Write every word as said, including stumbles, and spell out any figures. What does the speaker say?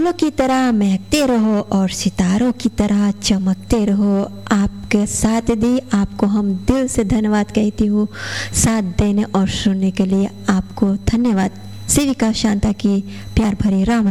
फूलों की तरह महकते रहो और सितारों की तरह चमकते रहो। आपके साथ दी आपको हम दिल से धन्यवाद कहती हूँ। साथ देने और सुनने के लिए आपको धन्यवाद। सेविका शांता की प्यार भरी राम